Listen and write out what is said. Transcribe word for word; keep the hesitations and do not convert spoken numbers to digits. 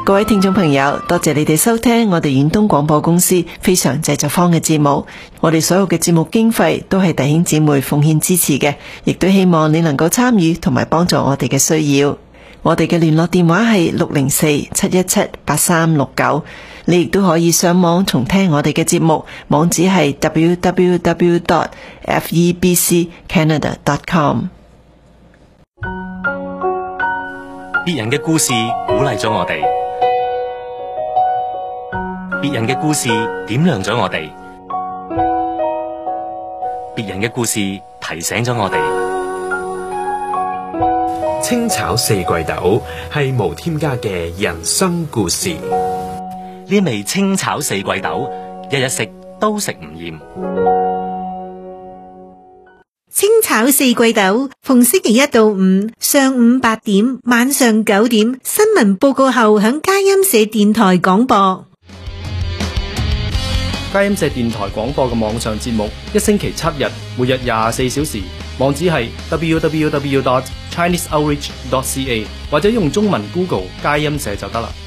各位聽眾朋友，多謝你哋收聽我哋遠東廣播公司非常製作坊嘅節目。我哋所有嘅節目經費都係弟兄姊妹奉獻支持嘅，亦都希望你能夠參與同埋幫助我哋嘅需要。我哋嘅聯絡電話係六零四七一七八三六九，你亦都可以上網重聽我哋嘅節目，網址係 double-u double-u double-u dot f e b c canada dot com。 別人嘅故事鼓勵咗我哋，別人嘅故事點亮咗我哋，別人嘅故事提醒咗我哋。 清炒四季豆係無添加嘅人生故事。 呢味清炒四季豆，日日食都食唔厭。 清炒四季豆，逢星期一到五上午八點、晚上九點，新聞報告後響佳音社電台廣播。 佳音社電台廣播嘅網上節目，一星期七日，每日廿四小時，網址係 double-u double-u double-u dot chinese outreach dot c a， 或者用中文 Google 佳音社就得啦。